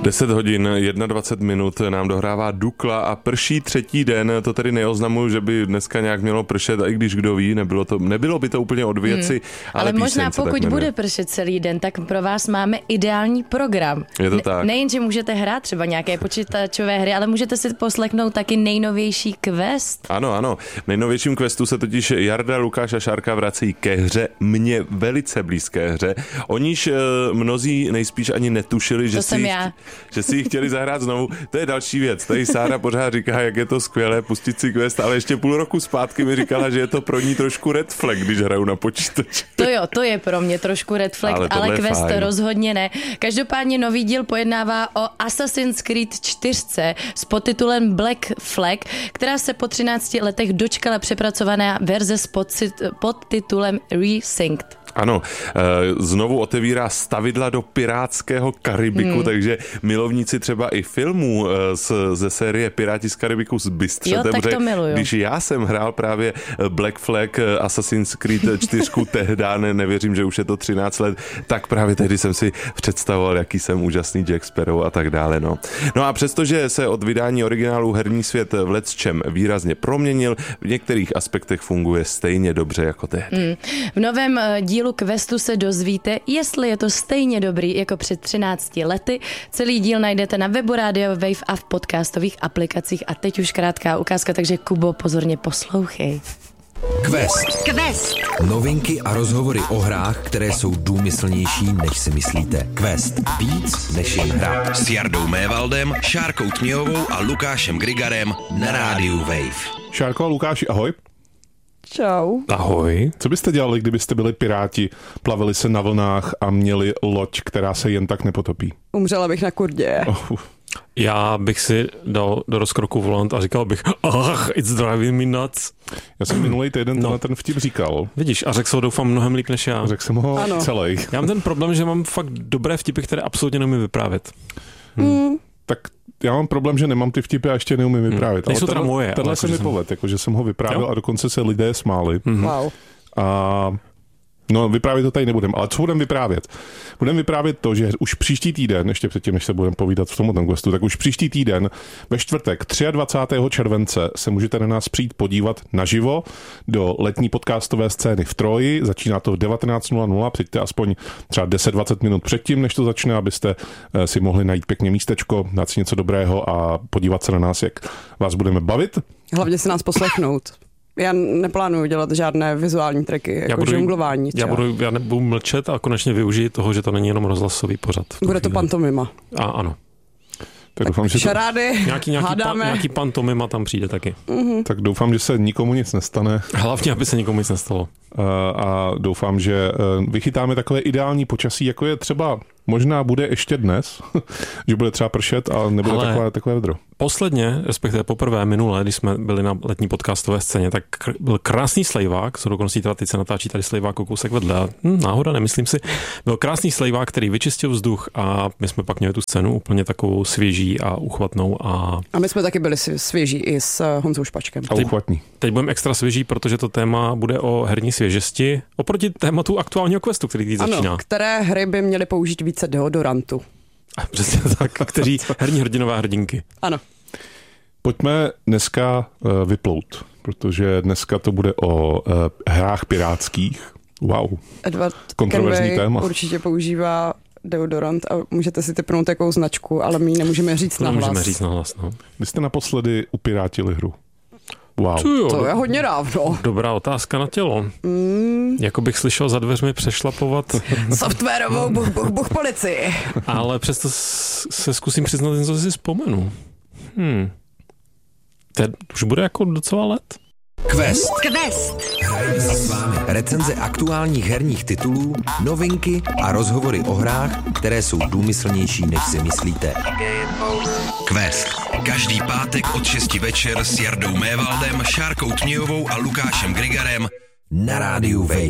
10 hodin, 21 minut nám dohrává Dukla a prší třetí den, to tedy neoznamuju, že by dneska nějak mělo pršet, a i když kdo ví, nebylo by to úplně od věci. Ale možná pokud bude pršet celý den, tak pro vás máme ideální program. Je to tak. Nejenže můžete hrát třeba nějaké počítačové hry, ale můžete si poslechnout taky nejnovější quest. Ano. V nejnovějším questu se totiž Jarda, Lukáš a Šárka vrací ke hře, mně velice blízké hře, o níž mnozí nejspíš ani netušili, že si ji chtěli zahrát znovu. To je další věc. Tady Sára pořád říká, jak je to skvělé pustit si quest, ale ještě půl roku zpátky mi říkala, že je to pro ní trošku red flag, když hraju na počítači. To je pro mě trošku red flag, ale quest rozhodně ne. Každopádně nový díl pojednává o Assassin's Creed 4 s podtitulem Black Flag, která se po 13 letech dočkala přepracované verze s podtitulem Resynced. Ano, znovu otevírá stavidla do pirátského Karibiku, takže milovníci třeba i filmů ze série Piráti z Karibiku s Bystřetem, když já jsem hrál právě Black Flag Assassin's Creed 4 tehdy, nevěřím, že už je to 13 let, tak právě tehdy jsem si představoval, jaký jsem úžasný Jack Sparrow a tak dále. No a přestože se od vydání originálu herní svět v lecčem výrazně proměnil, v některých aspektech funguje stejně dobře jako tehdy. V novém dílu questu se dozvíte, jestli je to stejně dobrý jako před 13 lety. Celý díl najdete na webu Radio Wave a v podcastových aplikacích. A teď už krátká ukázka, takže Kubo, pozorně poslouchej. Quest. Novinky a rozhovory o hrách, které jsou důmyslnější, než si myslíte. Quest. Víc než jen hra. S Jardou Mévaldem, Šárkou Tměhovou a Lukášem Grigarem na rádiu Wave. Šárko a Lukáši, ahoj. Čau. Ahoj. Co byste dělali, kdybyste byli piráti, plavili se na vlnách a měli loď, která se jen tak nepotopí? Umřela bych na kurdě. Já bych si dal do rozkroku volant a říkal bych, it's driving me nuts. Já jsem minulý týden ten vtip říkal. Vidíš, a řekl jsem ho, doufám, mnohem líp než já. Řekl jsem ho celý. Já mám ten problém, že mám fakt dobré vtipy, které absolutně neumím vyprávět. Tak já mám problém, že nemám ty vtipy a ještě neumím vyprávět. Nejsou teda moje. Tenhle se mi povedl, jakože jsem ho vyprávěl a dokonce se lidé smáli. Wow. A vyprávět to tady nebudem, ale co budeme vyprávět? Budeme vyprávět to, že už příští týden, ještě předtím, než se budeme povídat v tomto questu, tak už příští týden ve čtvrtek 23. července se můžete na nás přijít podívat naživo do letní podcastové scény v Troji. Začíná to v 19:00, přijďte aspoň třeba 10-20 minut předtím, než to začne, abyste si mohli najít pěkně místečko, dát si něco dobrého a podívat se na nás, jak vás budeme bavit. Hlavně se nás poslechnout. Já neplánuju dělat žádné vizuální triky, jako žonglování. Já nebudu mlčet a konečně využiji toho, že to není jenom rozhlasový pořad. Bude to pantomima. Ano. Tak doufám, že šarády, nějaký pantomima tam přijde taky. Tak doufám, že se nikomu nic nestane. Hlavně, aby se nikomu nic nestalo. A doufám, že vychytáme takové ideální počasí, jako je třeba možná bude ještě dnes, že bude třeba pršet a nebude takové vedro. Posledně, respektive poprvé minule, když jsme byli na letní podcastové scéně, tak byl krásný slejvák, s dokoností teda teď se natáčí tady slejvák o kousek vedle. Náhoda, nemyslím si. Byl krásný slejvák, který vyčistil vzduch a my jsme pak měli tu scénu úplně takovou svěží a uchvatnou. A my jsme taky byli svěží i s Honzou Špačkem. A uchvatní. Teď budeme extra svěží, protože to téma bude o herní svěžesti oproti tématu aktuálního questu, který teď začíná. Ano, které hry by měly použít více deodorantu? Přesně tak, kteří herní hrdinové hrdinky. Ano. Pojďme dneska vyplout, protože dneska to bude o hrách pirátských. Wow. Edward kontroverzní Kenway téma. Určitě používá deodorant a můžete si typnout jakou značku, ale my ji nemůžeme říct nahlas. Nemůžeme říct nahlas, no. Vy jste naposledy upirátili hru. Wow. To je hodně dávno. Dobrá otázka na tělo. Jako bych slyšel za dveřmi přešlapovat softwarovou buch policii. Ale přesto se zkusím přiznat, něco si vzpomenu. To už bude jako docela let. Quest. Hrajeme si s vámi recenze aktuálních herních titulů, novinky a rozhovory o hrách, které jsou důmyslnější, než si myslíte. Quest. Každý pátek od 6 večer s Jardou Mévaldem, Šárkou Tměhovou a Lukášem Grigarem na rádiu Wave.